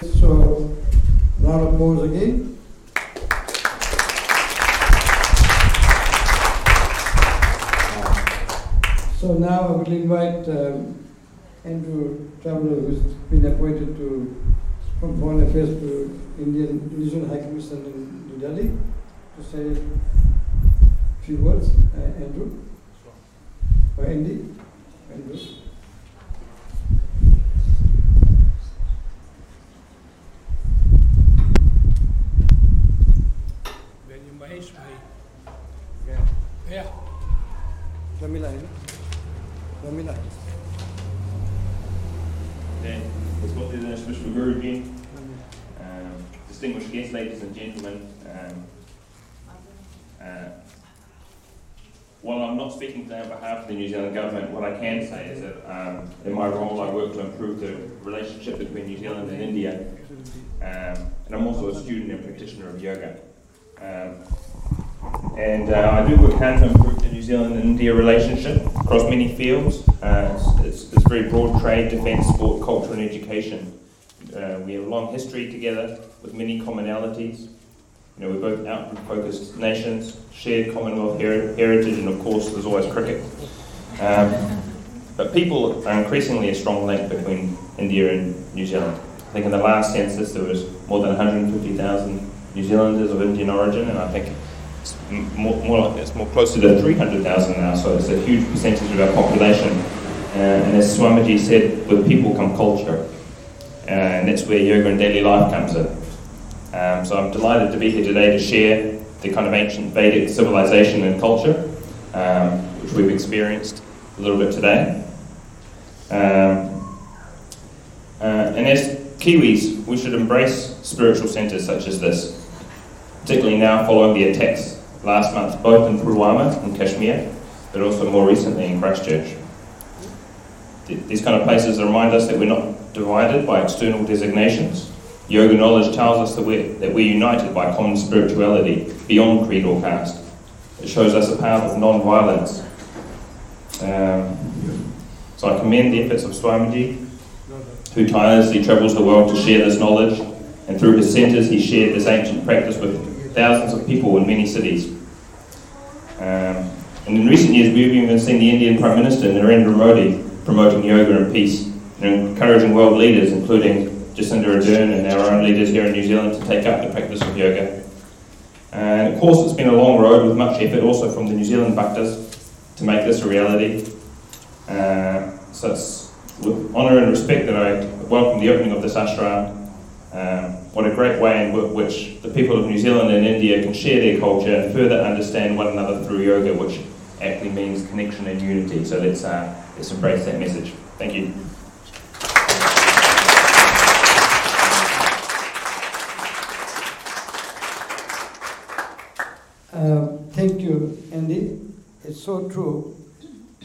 So, round of applause again. So now I will invite Andrew Traveller, who's been appointed from Foreign Affairs to Indonesian High Commission in New Delhi, to say a few words. Andrew? Or Andy? Andrew? Yeah. Let's go to the Special Guru again. Distinguished guests, ladies and gentlemen. While I'm not speaking today on behalf of the New Zealand Government, what I can say is that in my role I work to improve the relationship between New Zealand and India. And I'm also a student and practitioner of yoga. And I do work hard to improve the New Zealand and India relationship across many fields. It's very broad: trade, defence, sport, culture and education. We have a long history together with many commonalities. You know, we're both outward-focused nations, shared Commonwealth heritage, and of course there's always cricket. But people are increasingly a strong link between India and New Zealand. I think in the last census there was more than 150,000 New Zealanders of Indian origin, and I think it's more closer to 300,000 now, so it's a huge percentage of our population. And as Swamiji said, with people come culture, and that's where yoga and daily life comes in. So I'm delighted to be here today to share the kind of ancient Vedic civilization and culture, which we've experienced a little bit today. And as Kiwis, we should embrace spiritual centres such as this, particularly now following the attacks last month, both in Pulwama in Kashmir, but also more recently in Christchurch. These kind of places remind us that we're not divided by external designations. Yoga knowledge tells us that we're united by common spirituality beyond creed or caste. It shows us a path of non-violence. So I commend the efforts of Swamiji, who tirelessly travels the world to share this knowledge, and through his centres he shared this ancient practice with thousands of people in many cities. And in recent years we've even seen the Indian Prime Minister Narendra Modi promoting yoga and peace, and encouraging world leaders, including Jacinda Ardern and our own leaders here in New Zealand, to take up the practice of yoga. And of course it's been a long road with much effort also from the New Zealand Bhaktas to make this a reality. So it's with honour and respect that I welcome the opening of this ashram. What a great way in which the people of New Zealand and India can share their culture and further understand one another through yoga, which actually means connection and unity. So let's embrace that message. Thank you. Thank you, Andy. It's so true.